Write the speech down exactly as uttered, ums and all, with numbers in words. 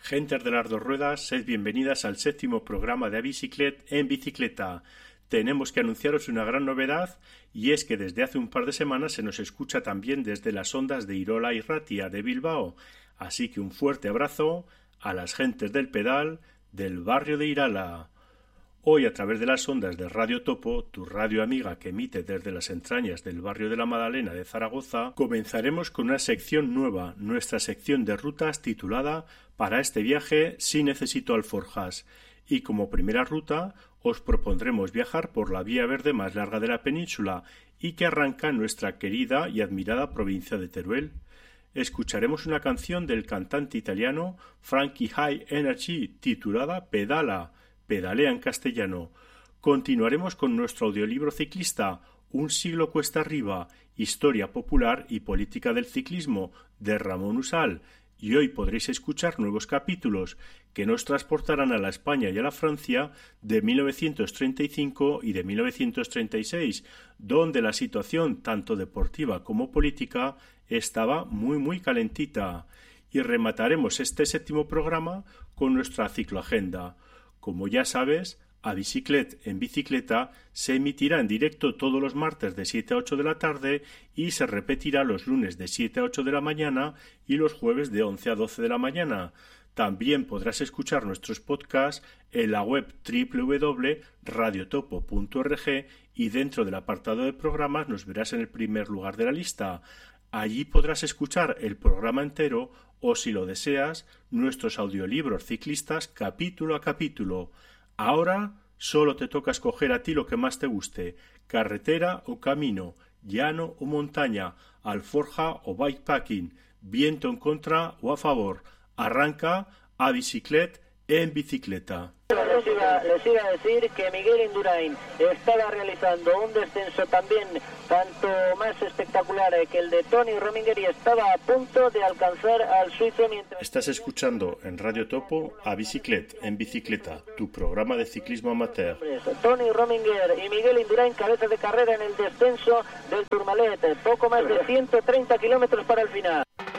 Gentes de las dos ruedas, sed bienvenidas al séptimo programa de Aviciclet en bicicleta. Tenemos que anunciaros una gran novedad, y es que desde hace un par de semanas se nos escucha también desde las ondas de Irola y Ratia de Bilbao. Así que un fuerte abrazo a las gentes del pedal del barrio de Irala. Hoy, a través de las ondas de Radio Topo, tu radio amiga que emite desde las entrañas del barrio de la Madalena de Zaragoza, comenzaremos con una sección nueva, nuestra sección de rutas titulada Para este viaje sí necesito alforjas. Y como primera ruta, os propondremos viajar por la vía verde más larga de la península y que arranca en nuestra querida y admirada provincia de Teruel. Escucharemos una canción del cantante italiano Frankie High Energy titulada Pedala, pedalea en castellano. Continuaremos con nuestro audiolibro ciclista, Un siglo cuesta arriba, historia popular y política del ciclismo, de Ramón Usal, y hoy podréis escuchar nuevos capítulos que nos transportarán a la España y a la Francia de mil novecientos treinta y cinco y de mil novecientos treinta y seis, donde la situación tanto deportiva como política estaba muy muy calentita. Y remataremos este séptimo programa con nuestra cicloagenda. Como ya sabes, Aviciclet en bicicleta se emitirá en directo todos los martes de siete a ocho de la tarde y se repetirá los lunes de siete a ocho de la mañana y los jueves de once a doce de la mañana. También podrás escuchar nuestros podcasts en la web doble u doble u doble punto radiotopo punto org y dentro del apartado de programas nos verás en el primer lugar de la lista. Allí podrás escuchar el programa entero o, si lo deseas, nuestros audiolibros ciclistas capítulo a capítulo. Ahora solo te toca escoger a ti lo que más te guste, carretera o camino, llano o montaña, alforja o bikepacking, viento en contra o a favor. Arranca Aviciclet en bicicleta. Les iba, les iba a decir que Miguel Indurain estaba realizando un descenso también tanto más espectacular que el de Tony Rominger y estaba a punto de alcanzar al suizo mientras... Estás escuchando en Radio Topo Aviciclet en bicicleta, tu programa de ciclismo amateur. Tony Rominger y Miguel Indurain cabeza de carrera en el descenso del Tourmalet, poco más de ciento treinta kilómetros para el final.